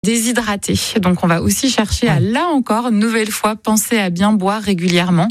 déshydraté. Donc on va aussi chercher à, là encore, une nouvelle fois, penser à bien boire régulièrement.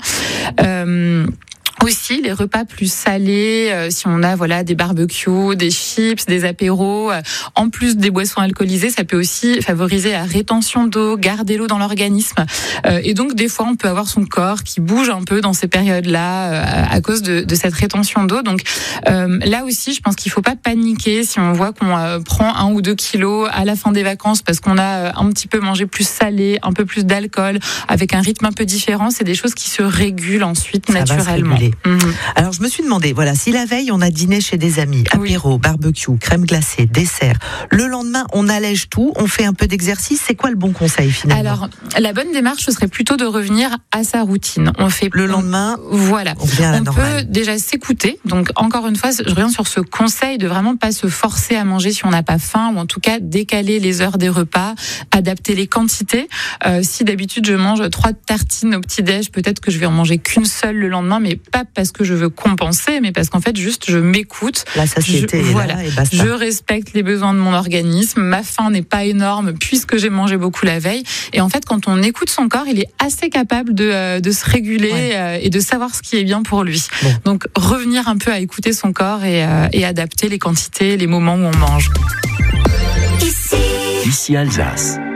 Aussi, les repas plus salés, si on a des barbecues, des chips, des apéros, en plus des boissons alcoolisées, ça peut aussi favoriser la rétention d'eau, garder l'eau dans l'organisme. Et donc, des fois, on peut avoir son corps qui bouge un peu dans ces périodes-là à cause de cette rétention d'eau. Donc, là aussi, je pense qu'il faut pas paniquer si on voit qu'on prend 1 ou 2 kilos à la fin des vacances parce qu'on a un petit peu mangé plus salé, un peu plus d'alcool, avec un rythme un peu différent. C'est des choses qui se régulent ensuite ça naturellement. Alors je me suis demandé, si la veille on a dîné chez des amis, apéro, barbecue, crème glacée, dessert, le lendemain on allège tout, on fait un peu d'exercice, c'est quoi le bon conseil finalement? Alors la bonne démarche ce serait plutôt de revenir à sa routine. On fait le lendemain, on revient à la peut normale. déjà s'écouter. Donc encore une fois, je reviens sur ce conseil de vraiment pas se forcer à manger si on n'a pas faim, ou en tout cas décaler les heures des repas, adapter les quantités. Si d'habitude je mange 3 tartines au petit-déj, peut-être que je vais en manger qu'une seule le lendemain, mais pas parce que je veux compenser, mais parce qu'en fait juste je m'écoute. La satiété est là et basta. Je respecte les besoins de mon organisme. Ma faim n'est pas énorme puisque j'ai mangé beaucoup la veille. Et en fait, quand on écoute son corps, il est assez capable de se réguler et de savoir ce qui est bien pour lui. Bon. Donc revenir un peu à écouter son corps et adapter les quantités, les moments où on mange. Ici Alsace.